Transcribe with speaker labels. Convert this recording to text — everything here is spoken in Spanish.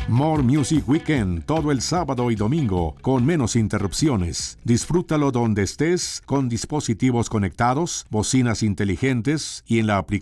Speaker 1: More Music Weekend todo el sábado y domingo con menos interrupciones. Disfrútalo donde estés con dispositivos conectados, bocinas inteligentes y en la aplicación